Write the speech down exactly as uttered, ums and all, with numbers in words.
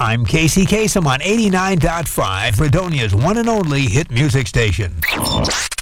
I'm Casey Kasem on eighty-nine point five, Fredonia's one and only hit music station.